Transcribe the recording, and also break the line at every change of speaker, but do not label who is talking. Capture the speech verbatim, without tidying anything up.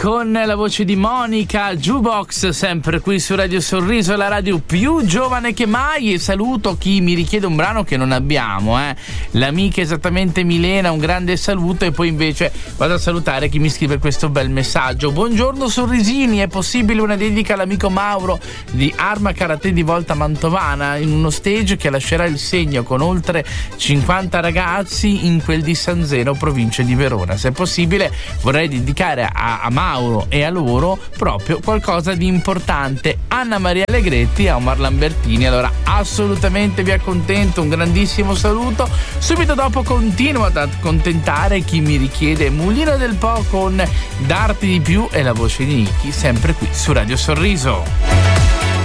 con la voce di Monica, Jukebox, sempre qui su Radio Sorriso, la radio più giovane che mai. E saluto chi mi richiede un brano che non abbiamo, eh. L'amica esattamente Milena, un grande saluto. E poi invece vado a salutare chi mi scrive questo bel messaggio. Buongiorno Sorrisini, è possibile una dedica all'amico Mauro di Arma Karate di Volta Mantovana, in uno stage che lascerà il segno con oltre cinquanta ragazzi in quel di San Zeno, provincia di Verona. Se è possibile vorrei dedicare a, a Mauro e a loro proprio qualcosa di importante. Anna Maria Allegretti e Omar Lambertini. Allora assolutamente vi accontento, un grandissimo saluto. Subito dopo continuo ad accontentare chi mi richiede Mulino del Po con Darti di più e la voce di Nicky, sempre qui su Radio Sorriso.